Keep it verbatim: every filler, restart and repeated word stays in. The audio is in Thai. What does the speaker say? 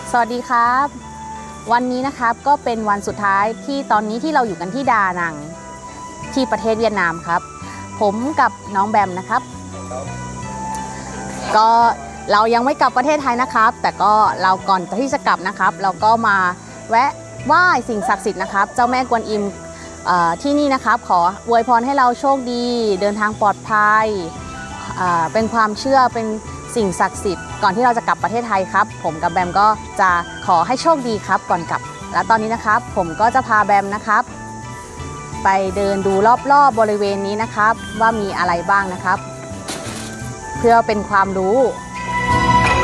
สวัสดีครับวันนี้นะครับก็เป็นวันสุดท้ายที่ตอนนี้ที่เราอยู่กันที่ดานังที่ประเทศเวียดนามครับผมกับน้องแบมนะครับก็เรายังไม่กลับประเทศไทยนะครับแต่ก็เราก่อนที่จะกลับนะครับเราก็มาแวะไหว้สิ่งศักดิ์สิทธิ์นะครับเจ้าแม่กวนอิมที่นี่นะครับขออวยพรให้เราโชคดีเดินทางปลอดภัยเป็นความเชื่อเป็นสิ่งศักดิ์สิทธิ์ก่อนที่เราจะกลับประเทศไทยครับผมกับแบมก็จะขอให้โชคดีครับก่อนกลับและตอนนี้นะครับผมก็จะพาแบมนะครับไปเดินดูรอบๆบริเวณนี้นะครับว่ามีอะไรบ้างนะครับเพื่อเป็นความรู้